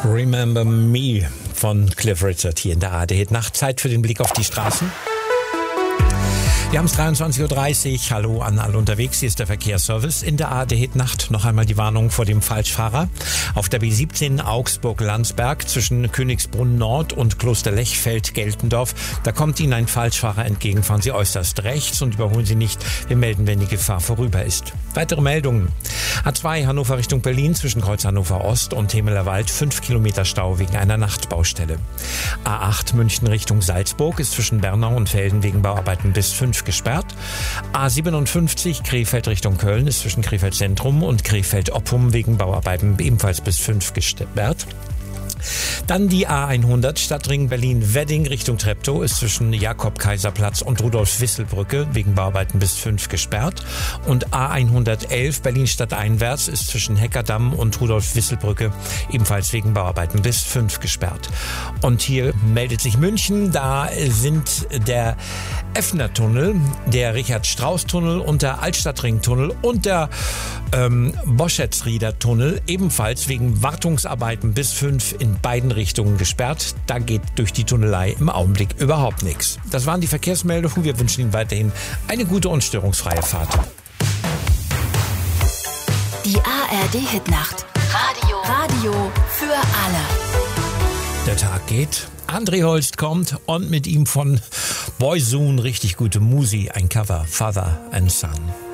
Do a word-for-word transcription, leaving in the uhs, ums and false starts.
Remember Me von Cliff Richard hier in der A R D-Hit-Nacht. Zeit für den Blick auf die Straßen. Wir haben es dreiundzwanzig Uhr dreißig. Hallo an alle unterwegs. Hier ist der Verkehrsservice. In der A R D-Hit-Nacht noch einmal die Warnung vor dem Falschfahrer. Auf der B siebzehn Augsburg-Landsberg zwischen Königsbrunn Nord und Klosterlechfeld-Geltendorf. Da kommt Ihnen ein Falschfahrer entgegen. Fahren Sie äußerst rechts und überholen Sie nicht. Wir melden, wenn die Gefahr vorüber ist. Weitere Meldungen. A zwei Hannover Richtung Berlin zwischen Kreuz Hannover Ost und Temelerwald. fünf Kilometer Stau wegen einer Nachtbaustelle. A acht München Richtung Salzburg ist zwischen Bernau und Velden wegen Bauarbeiten bis fünf gesperrt. A siebenundfünfzig Krefeld Richtung Köln ist zwischen Krefeld Zentrum und Krefeld Oppum wegen Bauarbeiten ebenfalls bis fünf gesperrt. Dann die A hundert Stadtring Berlin-Wedding Richtung Treptow ist zwischen Jakob-Kaiser-Platz und Rudolf-Wissel-Brücke wegen Bauarbeiten bis fünf gesperrt. Und A hundertelf Berlin-Stadt einwärts ist zwischen Heckerdamm und Rudolf-Wissel-Brücke ebenfalls wegen Bauarbeiten bis fünf gesperrt. Und hier meldet sich München, da sind der Effner-Tunnel, der Richard-Strauss-Tunnel und der Altstadtring-Tunnel und der ähm, Boschetsrieder-Tunnel ebenfalls wegen Wartungsarbeiten bis fünf in beiden Richtungen gesperrt. Da geht durch die Tunnelei im Augenblick überhaupt nichts. Das waren die Verkehrsmeldungen. Wir wünschen Ihnen weiterhin eine gute und störungsfreie Fahrt. Die A R D-Hit-Nacht. Radio. Radio für alle. Der Tag geht. André Holst kommt und mit ihm von Boyzone richtig gute Musi, ein Cover, Father and Son.